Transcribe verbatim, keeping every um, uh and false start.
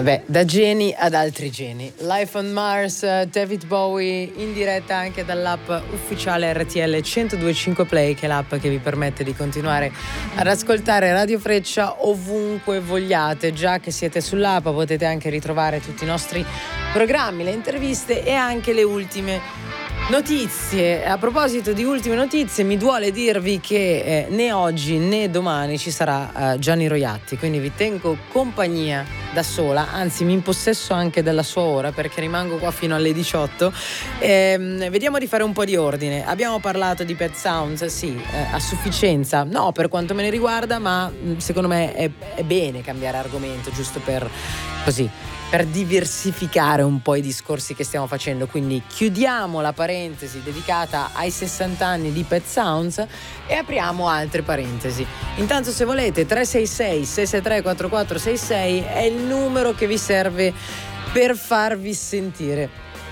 Vabbè, da geni ad altri geni. Life on Mars, David Bowie, in diretta anche dall'app ufficiale R T L centodue e cinque Play, che è l'app che vi permette di continuare ad ascoltare Radio Freccia ovunque vogliate. Già che siete sull'app potete anche ritrovare tutti i nostri programmi, le interviste e anche le ultime notizie. A proposito di ultime notizie, mi duole dirvi che eh, né oggi né domani ci sarà eh, Gianni Roiatti, quindi vi tengo compagnia da sola, anzi mi impossesso anche della sua ora perché rimango qua fino alle diciotto. Ehm, vediamo di fare un po' di ordine. Abbiamo parlato di Pet Sounds, sì, eh, a sufficienza, no per quanto me ne riguarda, ma mh, secondo me è, è bene cambiare argomento, giusto per così per diversificare un po' i discorsi che stiamo facendo. Quindi chiudiamo la parentesi dedicata ai sessanta anni di Pet Sounds e apriamo altre parentesi. Intanto, se volete, tre sei sei sei sei tre quattro quattro sei sei è il numero che vi serve per farvi sentire.